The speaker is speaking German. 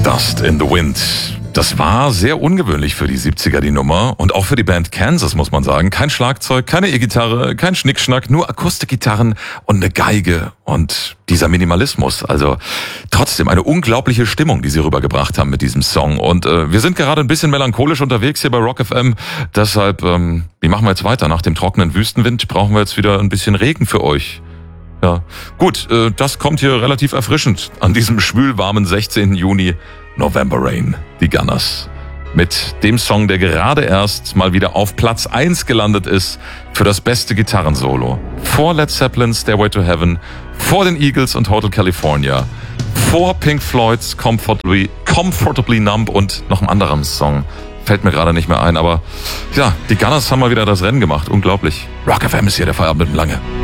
Dust in the Wind. Das war sehr ungewöhnlich für die 70er, die Nummer. Und auch für die Band Kansas, muss man sagen. Kein Schlagzeug, keine E-Gitarre, kein Schnickschnack, nur Akustikgitarren und eine Geige. Und dieser Minimalismus, also trotzdem eine unglaubliche Stimmung, die sie rübergebracht haben mit diesem Song. Und wir sind gerade ein bisschen melancholisch unterwegs hier bei Rock FM. Deshalb, wie machen wir jetzt weiter? Nach dem trockenen Wüstenwind brauchen wir jetzt wieder ein bisschen Regen für euch. Ja, gut, das kommt hier relativ erfrischend an diesem schwülwarmen 16. Juni. November Rain, die Gunners. Mit dem Song, der gerade erst mal wieder auf Platz 1 gelandet ist für das beste Gitarrensolo. Vor Led Zeppelin, Stairway to Heaven, vor den Eagles und Hotel California, vor Pink Floyds Comfortably Numb und noch einem anderen Song. Fällt mir gerade nicht mehr ein, aber ja, die Gunners haben mal wieder das Rennen gemacht. Unglaublich. Rock FM ist hier der Feierabend mit dem Lange.